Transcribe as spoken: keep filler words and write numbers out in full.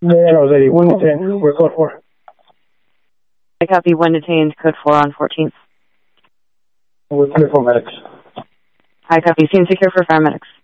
Yeah, no, lady. one to ten. We're code four. I copy one detained, code four on fourteenth. We're clear for medics. I copy scene secure for paramedics.